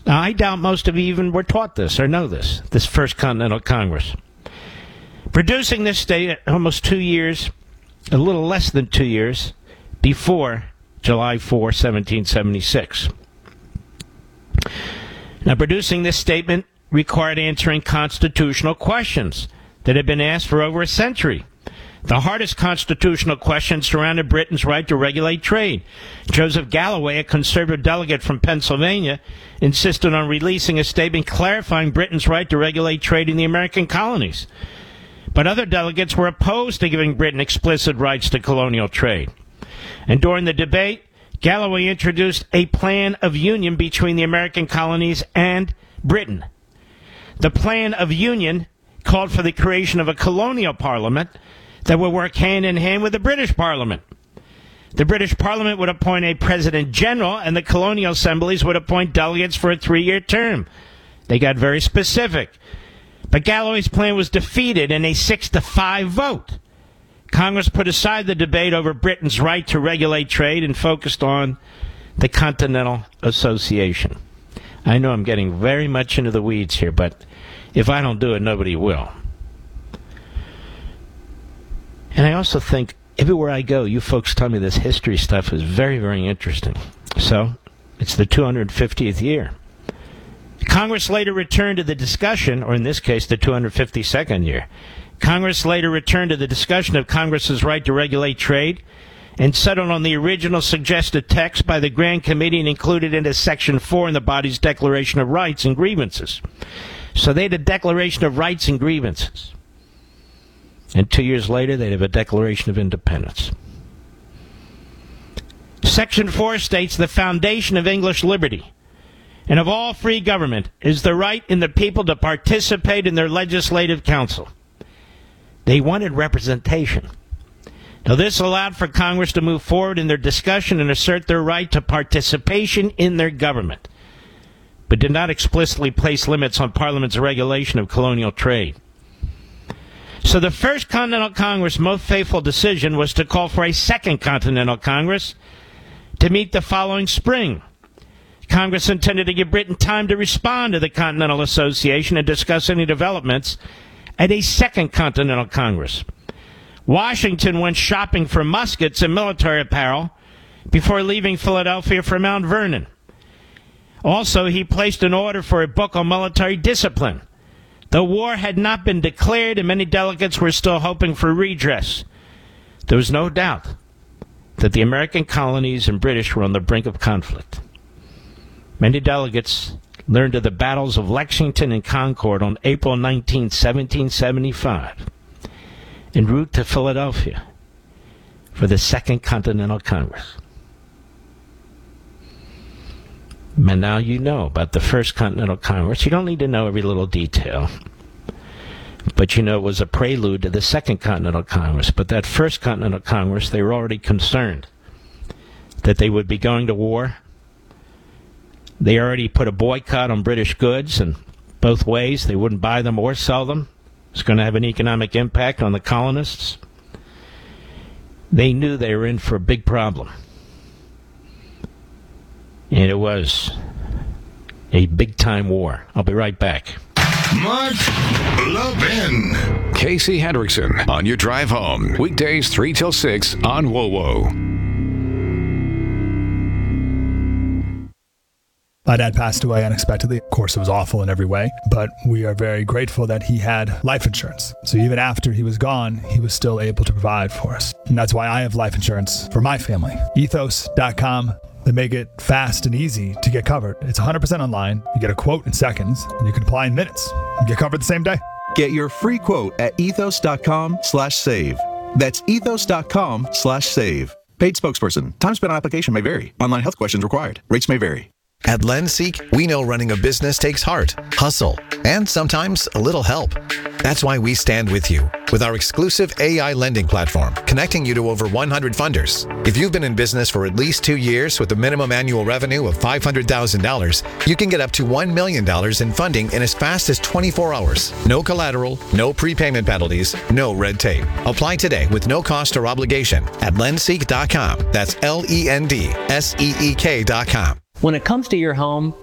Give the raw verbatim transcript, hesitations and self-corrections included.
Now, I doubt most of you even were taught this or know this, this First Continental Congress. Producing this state almost two years, a little less than two years, before July fourth, seventeen seventy-six. Now, producing this statement required answering constitutional questions that had been asked for over a century. The hardest constitutional question surrounded Britain's right to regulate trade. Joseph Galloway, a conservative delegate from Pennsylvania, insisted on releasing a statement clarifying Britain's right to regulate trade in the American colonies. But other delegates were opposed to giving Britain explicit rights to colonial trade. And during the debate, Galloway introduced a plan of union between the American colonies and Britain. The plan of union called for the creation of a colonial parliament that would work hand in hand with the British Parliament. The British Parliament would appoint a President General, and the colonial assemblies would appoint delegates for a three-year term. They got very specific. But Galloway's plan was defeated in a six to five vote. Congress put aside the debate over Britain's right to regulate trade and focused on the Continental Association. I know I'm getting very much into the weeds here, but if I don't do it, nobody will. And I also think everywhere I go, you folks tell me this history stuff is very, very interesting. So, it's the two hundred fiftieth year. Congress later returned to the discussion, or in this case, the two hundred fifty-second year. Congress later returned to the discussion of Congress's right to regulate trade and settled on the original suggested text by the Grand Committee and included it as Section four in the body's Declaration of Rights and Grievances. So they had a Declaration of Rights and Grievances. And two years later, they'd have a Declaration of Independence. Section four states the foundation of English liberty and of all free government is the right in the people to participate in their legislative council. They wanted representation. Now, this allowed for Congress to move forward in their discussion and assert their right to participation in their government, but did not explicitly place limits on Parliament's regulation of colonial trade. So the First Continental Congress' most faithful decision was to call for a Second Continental Congress to meet the following spring. Congress intended to give Britain time to respond to the Continental Association and discuss any developments at a Second Continental Congress. Washington went shopping for muskets and military apparel before leaving Philadelphia for Mount Vernon. Also, he placed an order for a book on military discipline. The war had not been declared, and many delegates were still hoping for redress. There was no doubt that the American colonies and British were on the brink of conflict. Many delegates learned of the battles of Lexington and Concord on April nineteenth, seventeen seventy-five, en route to Philadelphia for the Second Continental Congress. And now you know about the First Continental Congress. You don't need to know every little detail, but you know it was a prelude to the Second Continental Congress. But that First Continental Congress, they were already concerned that they would be going to war. They already put a boycott on British goods, and both ways, they wouldn't buy them or sell them. It's going to have an economic impact on the colonists. They knew they were in for a big problem. And it was a big-time war. I'll be right back. Mark Levin. Casey Hendrickson on your drive home. Weekdays three till six on W O W O. My dad passed away unexpectedly. Of course, it was awful in every way, but we are very grateful that he had life insurance. So even after he was gone, he was still able to provide for us. And that's why I have life insurance for my family. ethos dot com. They make it fast and easy to get covered. It's one hundred percent online. You get a quote in seconds, and you can apply in minutes. You get covered the same day. Get your free quote at ethos dot com slash save. That's ethos dot com slash save. Paid spokesperson. Time spent on application may vary. Online health questions required. Rates may vary. At LendSeek, we know running a business takes heart, hustle, and sometimes a little help. That's why we stand with you with our exclusive A I lending platform, connecting you to over one hundred funders. If you've been in business for at least two years with a minimum annual revenue of five hundred thousand dollars, you can get up to one million dollars in funding in as fast as twenty-four hours. No collateral, no prepayment penalties, no red tape. Apply today with no cost or obligation at lendseek dot com. That's L E N D S E E K dot com. When it comes to your home,